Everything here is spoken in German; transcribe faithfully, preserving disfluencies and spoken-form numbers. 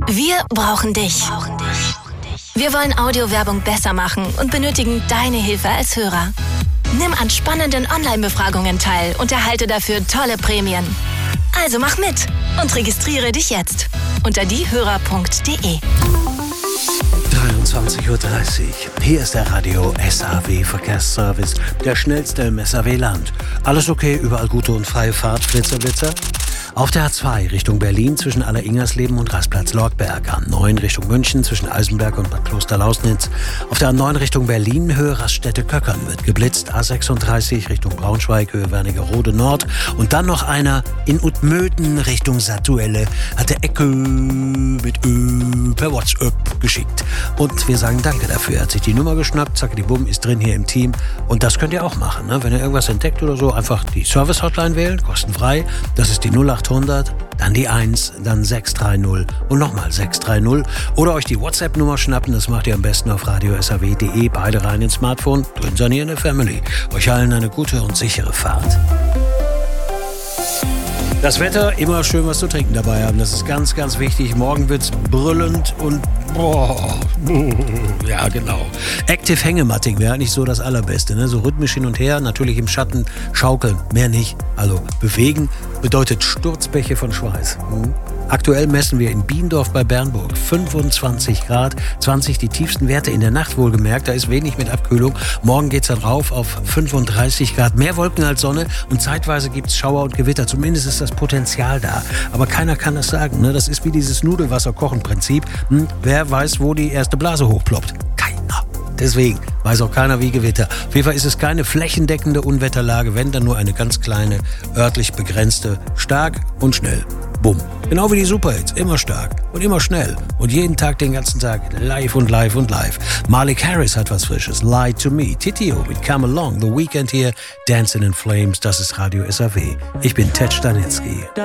Wir brauchen dich. Wir wollen Audiowerbung besser machen und benötigen deine Hilfe als Hörer. Nimm an spannenden Online-Befragungen teil und erhalte dafür tolle Prämien. Also mach mit und registriere dich jetzt unter diehörer punkt de. dreiundzwanzig Uhr dreißig. Hier ist der Radio S A W Verkehrsservice, der schnellste im S A W-Land. Alles okay, überall gute und freie Fahrt, Flitzer, Blitzer? Auf der A zwei Richtung Berlin zwischen Aller-Ingersleben und Rastplatz Lortberg. A neun Richtung München zwischen Eisenberg und Bad Klosterlausnitz. Auf der A neun Richtung Berlin Höhe Raststätte-Köckern wird geblitzt. A sechsunddreißig Richtung Braunschweig Höhe Wernigerode Nord. Und dann noch einer in Utmöden Richtung Satuelle hat der Ecke mit Ö per WhatsApp geschickt. Und wir sagen danke dafür. Er hat sich die Nummer geschnappt, zacke die Bumm, ist drin hier im Team. Und das könnt ihr auch machen, ne? Wenn ihr irgendwas entdeckt oder so, einfach die Service-Hotline wählen, kostenfrei. Das ist die null acht hundert, dann die eins, dann sechs drei null und nochmal sechs drei null. Oder euch die WhatsApp-Nummer schnappen, das macht ihr am besten auf radio s a w punkt de, beide rein ins Smartphone, drin sein hier in der Family. Euch allen eine gute und sichere Fahrt. Das Wetter, immer schön was zu trinken dabei haben, das ist ganz, ganz wichtig. Morgen wird's brüllend und boah, ja genau. Active Hängematting wäre eigentlich so das Allerbeste, ne? So rhythmisch hin und her, natürlich im Schatten schaukeln, mehr nicht. Also bewegen bedeutet Sturzbäche von Schweiß. Hm? Aktuell messen wir in Biendorf bei Bernburg fünfundzwanzig Grad, zwanzig die tiefsten Werte in der Nacht wohlgemerkt, da ist wenig mit Abkühlung. Morgen geht's dann rauf auf fünfunddreißig Grad, mehr Wolken als Sonne und zeitweise gibt's Schauer und Gewitter, zumindest ist das Potenzial da. Aber keiner kann das sagen, ne? Das ist wie dieses Nudelwasser-Kochen-Prinzip. Hm? Wer weiß, wo die erste Blase hochploppt? Keiner. Deswegen weiß auch keiner wie Gewitter. Auf jeden Fall ist es keine flächendeckende Unwetterlage, wenn dann nur eine ganz kleine, örtlich begrenzte, stark und schnell. Bumm. Genau wie die Superhits. Immer stark und immer schnell. Und jeden Tag, den ganzen Tag live und live und live. Malik Harris hat was Frisches. Lie to Me. Titio mit Come Along. The Weekend hier. Dancing in Flames. Das ist Radio S A W. Ich bin Ted Stanitzky.